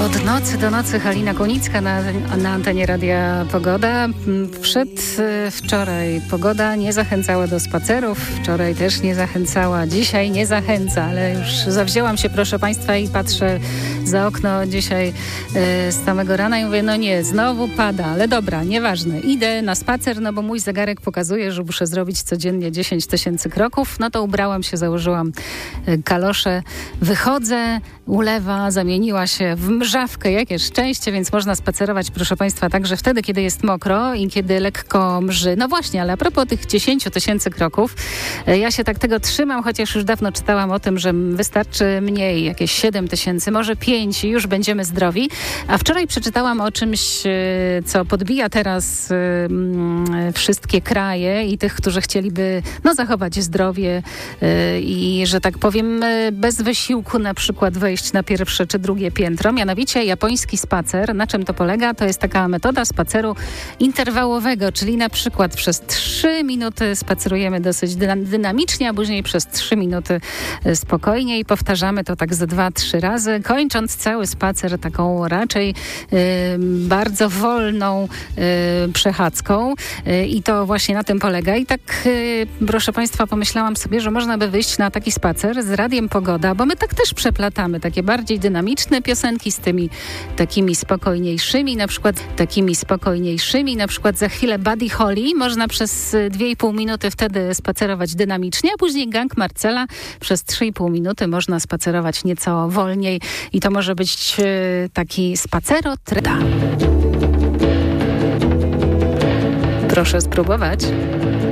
Od nocy do nocy Halina Kunicka na antenie Radia Pogoda. Wczoraj pogoda nie zachęcała do spacerów, wczoraj też nie zachęcała, dzisiaj nie zachęca, ale już zawzięłam się, proszę Państwa, i patrzę za okno dzisiaj z samego rana i mówię, no nie, znowu pada, ale dobra, nieważne, idę na spacer, no bo mój zegarek pokazuje, że muszę zrobić codziennie 10 000 kroków, no to ubrałam się, założyłam kalosze, wychodzę, ulewa zamieniła się w mrzawkę, jakie szczęście, więc można spacerować, proszę Państwa, także wtedy, kiedy jest mokro i kiedy lekko mrzy. No właśnie, ale a propos tych 10 000 kroków, ja się tak tego trzymam, chociaż już dawno czytałam o tym, że wystarczy mniej, jakieś 7 000, może 5 i już będziemy zdrowi. A wczoraj przeczytałam o czymś, co podbija teraz wszystkie kraje i tych, którzy chcieliby zachować zdrowie i, że tak powiem, bez wysiłku na przykład wejść na pierwsze czy drugie piętro. Mianowicie japoński spacer. Na czym to polega? To jest taka metoda spaceru interwałowego, czyli na przykład przez 3 minuty spacerujemy dosyć dynamicznie, a później przez 3 minuty spokojnie i powtarzamy to tak ze 2-3 razy, kończąc cały spacer taką raczej bardzo wolną przechadzką i to właśnie na tym polega. I tak, proszę Państwa, pomyślałam sobie, że można by wyjść na taki spacer z Radiem Pogoda, bo my tak też przeplatamy takie bardziej dynamiczne piosenki z tymi takimi spokojniejszymi, na przykład za chwilę Buddy Holly, można przez 2,5 minuty wtedy spacerować dynamicznie, a później Gang Marcela przez 3,5 minuty można spacerować nieco wolniej i to może być taki spacerotreda. Proszę spróbować.